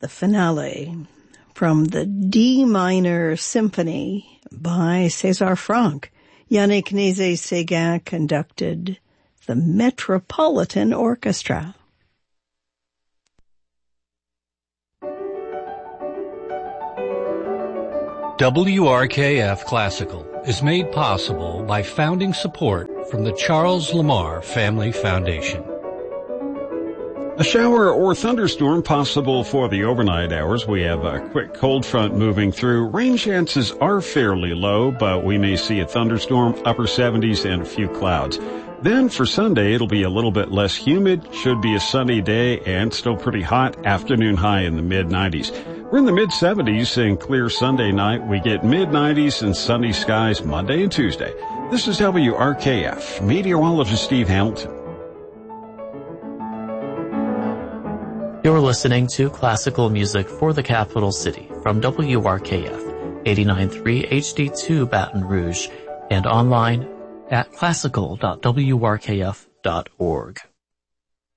the finale from the D minor symphony by César Franck. Yannick Nézet-Séguin conducted the Metropolitan Orchestra. WRKF Classical is made possible by founding support from the Charles Lamar Family Foundation. A shower or thunderstorm possible for the overnight hours. We have a quick cold front moving through. Rain chances are fairly low, but we may see a thunderstorm, upper 70s, and a few clouds. Then for Sunday, it'll be a little bit less humid, should be a sunny day, and still pretty hot, afternoon high in the mid-90s. We're in the mid-70s, and clear Sunday night. We get mid-90s and sunny skies Monday and Tuesday. This is WRKF, meteorologist Steve Hamilton. You're listening to classical music for the capital city from WRKF 89.3 HD2 Baton Rouge and online at classical.wrkf.org.